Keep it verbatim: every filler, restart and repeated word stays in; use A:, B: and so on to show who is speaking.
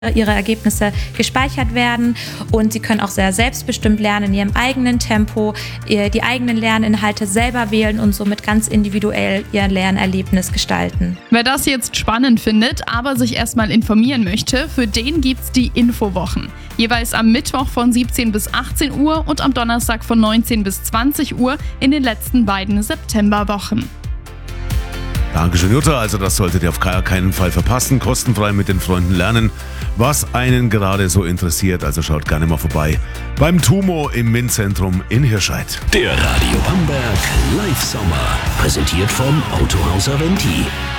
A: ihre Ergebnisse gespeichert werden und sie können auch sehr selbstbestimmt lernen in ihrem eigenen Tempo, die eigenen Lerninhalte selber wählen und somit ganz individuell ihr Lernerlebnis gestalten.
B: Wer das jetzt spannend findet, aber sich erstmal informieren möchte, für den gibt's die Infowochen. Jeweils am Mittwoch von siebzehn bis achtzehn Uhr und am Donnerstag von neunzehn bis zwanzig Uhr in den letzten beiden Septemberwochen.
C: Dankeschön, Jutta. Also das solltet ihr auf keinen Fall verpassen. Kostenfrei mit den Freunden lernen, was einen gerade so interessiert. Also schaut gerne mal vorbei beim TUMO im MINT-Zentrum in Hirscheid.
D: Der Radio Bamberg Live Sommer, präsentiert vom Autohaus Aventi.